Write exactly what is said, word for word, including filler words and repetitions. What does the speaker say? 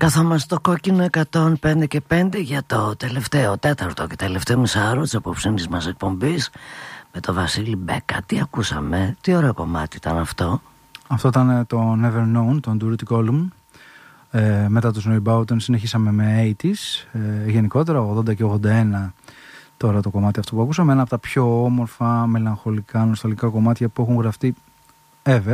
Καθόμαστε στο κόκκινο εκατόν πέντε και πέντε για το τελευταίο, τέταρτο και τελευταίο μισάωρο της απόψινής μας εκπομπής με τον Βασίλη Μπέκα. Τι ακούσαμε, τι ωραίο κομμάτι ήταν αυτό. Αυτό ήταν το Never Known, τον Durutti Column. Ε, μετά το Snowy Bowden συνεχίσαμε με ογδόντα, ε, γενικότερα ογδόντα και ογδόντα ένα. Τώρα το κομμάτι αυτό που ακούσαμε, ένα από τα πιο όμορφα, μελαγχολικά, νοσταλγικά κομμάτια που έχουν γραφτεί ever.